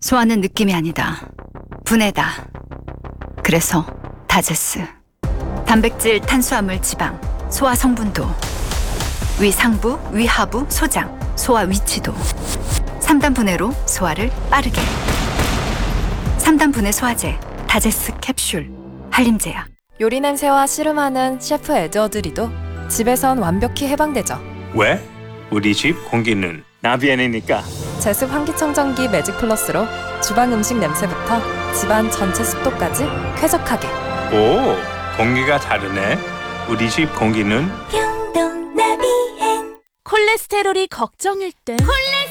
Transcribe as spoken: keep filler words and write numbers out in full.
소화는 느낌이 아니다. 분해다. 그래서 다제스. 단백질, 탄수화물, 지방, 소화 성분도, 위 상부, 위 하부, 소장, 소화 위치도. 삼 단 분해로 소화를 빠르게. 삼 단 분해 소화제, 다제스 캡슐, 한림제약. 요리 냄새와 씨름하는 셰프 에드워드리도 집에선 완벽히 해방되죠. 왜? 우리 집 공기는 나비엔이니까. 제습 환기청정기 매직 플러스로 주방 음식 냄새부터 집안 전체 습도까지 쾌적하게. 오, 공기가 다르네. 우리 집 공기는 콜레스테롤이 걱정일 땐 콜레